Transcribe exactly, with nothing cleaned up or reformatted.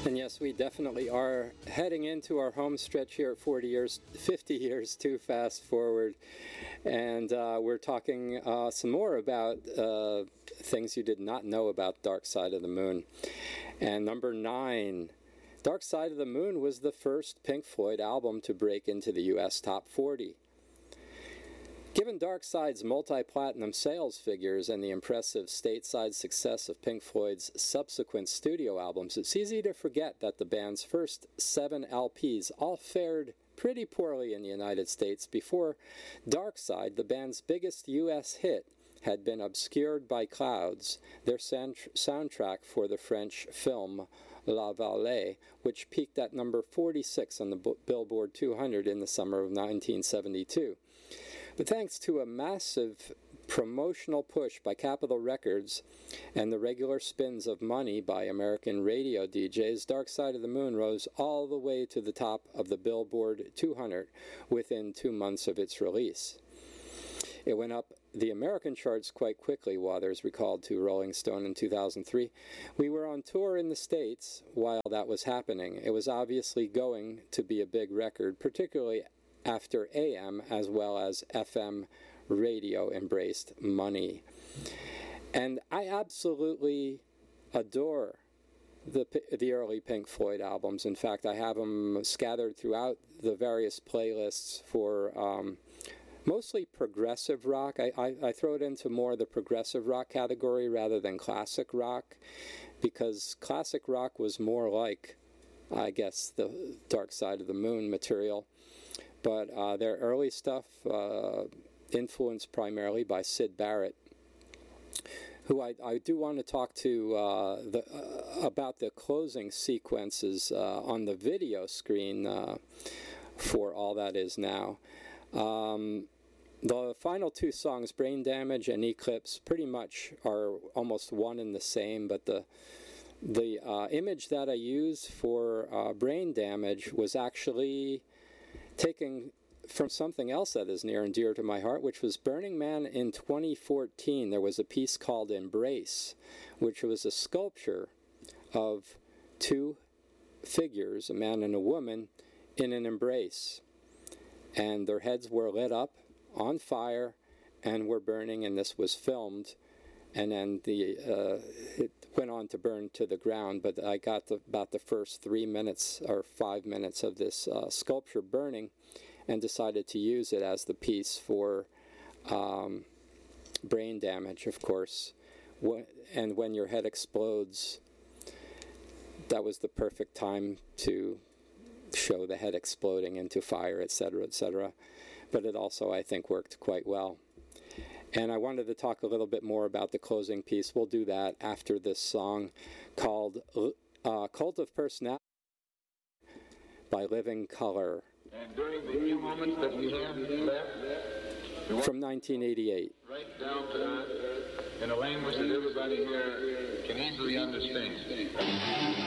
And yes, we definitely are heading into our home stretch here at forty years, fifty years too fast forward. And uh, we're talking uh, some more about uh, things you did not know about Dark Side of the Moon. And number nine, Dark Side of the Moon was the first Pink Floyd album to break into the U S top forty. Given Dark Side's multi-platinum sales figures and the impressive stateside success of Pink Floyd's subsequent studio albums, it's easy to forget that the band's first seven L Ps all fared pretty poorly in the United States before Dark Side, the band's biggest U S hit, had been obscured by Clouds, their sound- soundtrack for the French film La Vallée, which peaked at number forty-six on the B- Billboard two hundred in the summer of nineteen seventy-two. But thanks to a massive promotional push by Capitol Records and the regular spins of money by American radio D Js, Dark Side of the Moon rose all the way to the top of the Billboard two hundred within two months of its release. It went up the American charts quite quickly, Waters recalled to Rolling Stone in two thousand three. We were on tour in the States while that was happening. It was obviously going to be a big record, particularly after A M as well as F M radio embraced money. And I absolutely adore the the early Pink Floyd albums. In fact, I have them scattered throughout the various playlists for um, mostly progressive rock. I, I, I throw it into more the progressive rock category rather than classic rock, because classic rock was more like, I guess, the Dark Side of the Moon material. But uh, their early stuff, uh, influenced primarily by Syd Barrett, who I, I do want to talk to uh, the, uh, about the closing sequences uh, on the video screen uh, for All That Is Now. Um, the final two songs, Brain Damage and Eclipse, pretty much are almost one and the same, but the the uh, image that I used for uh, Brain Damage was actually taken from something else that is near and dear to my heart, which was Burning Man in twenty fourteen. There was a piece called Embrace, which was a sculpture of two figures, a man and a woman, in an embrace. And their heads were lit up on fire and were burning, and this was filmed. And then the uh, it went on to burn to the ground, but I got the, about the first three minutes or five minutes of this uh, sculpture burning and decided to use it as the piece for um, Brain Damage, of course. And when your head explodes, that was the perfect time to show the head exploding into fire, et cetera, et cetera. But it also, I think, worked quite well. And I wanted to talk a little bit more about the closing piece. We'll do that after this song called uh, Cult of Personality by Living Colour. And during the few moments that we have left, from nineteen eighty-eight. Right down to earth, in a language that everybody here can easily understand.